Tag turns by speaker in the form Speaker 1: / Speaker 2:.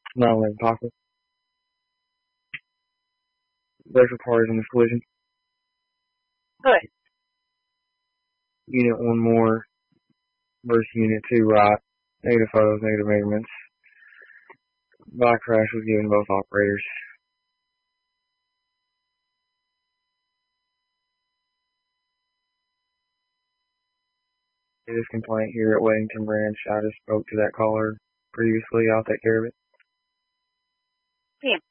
Speaker 1: 911 Pocket. Both are parties in this collision.
Speaker 2: Good.
Speaker 1: Unit 1 more versus Unit 2 right. Negative photos, negative measurements. Bike crash was given to both operators. This complaint here at Weddington Branch, I just spoke to that caller previously. I'll take care of it.
Speaker 2: Yeah.